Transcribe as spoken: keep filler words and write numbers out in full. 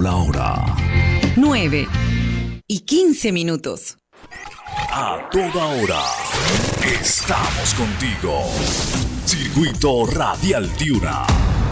la hora. nueve y quince minutos. A toda hora estamos contigo. Circuito Radial Tiuna.